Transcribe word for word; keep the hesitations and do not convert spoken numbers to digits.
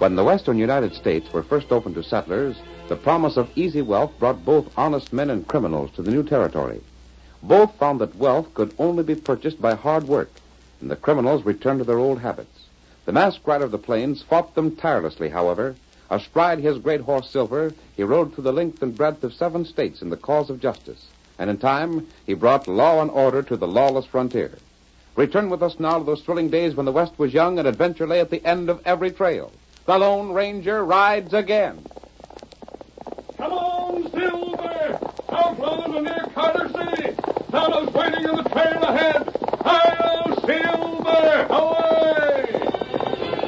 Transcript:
When the western United States were first opened to settlers, the promise of easy wealth brought both honest men and criminals to the new territory. Both found that wealth could only be purchased by hard work, and the criminals returned to their old habits. The masked rider of the plains fought them tirelessly, however. Astride his great horse Silver, he rode through the length and breadth of seven states in the cause of justice, and in time he brought law and order to the lawless frontier. Return with us now to those thrilling days when the West was young and adventure lay at the end of every trail. The Lone Ranger rides again. Come on, Silver! Outlaws are near Carter City. Donna's waiting in the trail ahead. Hi-yo, Silver! Away!